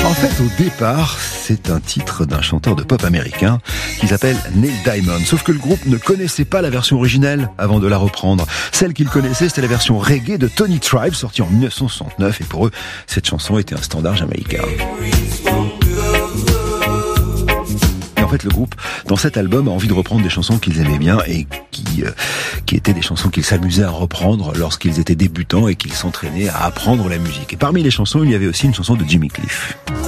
En fait, au départ, c'est un titre d'un chanteur de pop américain qui s'appelle Neil Diamond. Sauf que le groupe ne connaissait pas la version originelle avant de la reprendre. Celle qu'ils connaissaient, c'était la version reggae de Tony Tribe, sortie en 1969. Et pour eux, cette chanson était un standard jamaïcain. Et en fait, le groupe, dans cet album, a envie de reprendre des chansons qu'ils aimaient bien et qui étaient des chansons qu'ils s'amusaient à reprendre lorsqu'ils étaient débutants et qu'ils s'entraînaient à apprendre la musique. Et parmi les chansons, il y avait aussi une chanson de Jimmy Cliff.